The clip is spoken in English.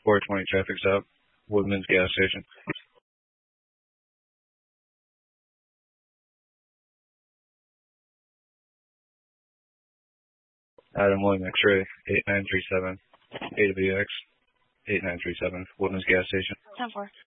420 traffic stop, Woodman's gas station. Adam William X-ray, 8937, AWX, 8937, Woodman's gas station. 10-4.